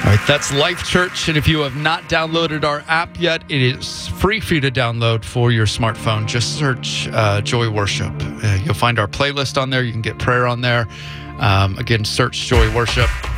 All right, that's Life Church, and if you have not downloaded our app yet, it is free for you to download for your smartphone. Just search Joy Worship. You'll find our playlist on there. You can get prayer on there. Again, search Joy Worship.